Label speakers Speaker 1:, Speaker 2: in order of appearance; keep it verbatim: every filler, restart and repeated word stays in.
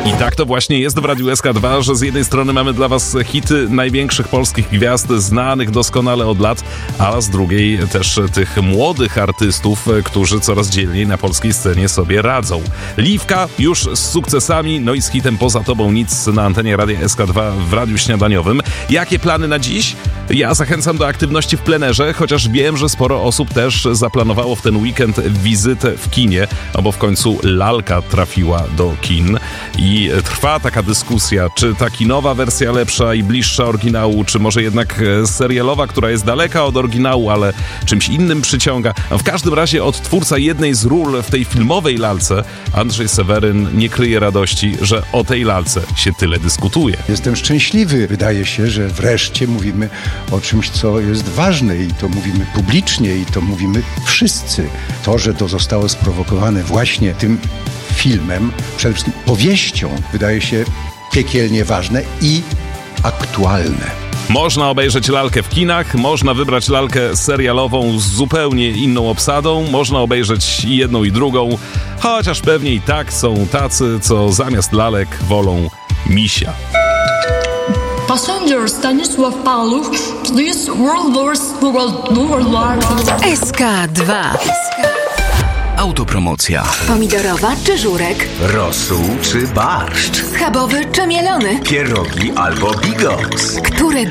Speaker 1: I tak to właśnie jest w Radiu S K dwa, że z jednej strony mamy dla was hity największych polskich gwiazd, znanych doskonale od lat, a z drugiej też tych młodych artystów, którzy coraz dzielniej na polskiej scenie sobie radzą. Liwka już z sukcesami, no i z hitem Poza Tobą Nic na antenie Radia S K dwa w Radiu Śniadaniowym. Jakie plany na dziś? Ja zachęcam do aktywności w plenerze, chociaż wiem, że sporo osób też zaplanowało w ten weekend wizytę w kinie, no bo w końcu lalka trafiła do kin i trwa taka dyskusja, czy ta kinowa wersja lepsza i bliższa oryginału, czy może jednak serialowa, która jest daleka od oryginału, ale czymś innym przyciąga. W każdym razie od twórca jednej z ról w tej filmowej lalce, Andrzej Seweryn, nie kryje radości, że o tej lalce się tyle dyskutuje.
Speaker 2: Jestem szczęśliwy. Wydaje się, że wreszcie mówimy o czymś, co jest ważne i to mówimy publicznie i to mówimy wszyscy. To, że to zostało sprowokowane właśnie tym filmem, przede wszystkim powieścią, wydaje się piekielnie ważne i aktualne.
Speaker 1: Można obejrzeć lalkę w kinach, można wybrać lalkę serialową z zupełnie inną obsadą, można obejrzeć i jedną i drugą, chociaż pewnie i tak są tacy, co zamiast lalek wolą misia.
Speaker 3: Passenger Stanisław Paluch, please World Wars World War.
Speaker 4: S K dwa.
Speaker 5: Autopromocja.
Speaker 4: Pomidorowa czy żurek?
Speaker 5: Rosół czy barszcz?
Speaker 4: Schabowy czy mielony?
Speaker 5: Pierogi albo bigos?
Speaker 4: Które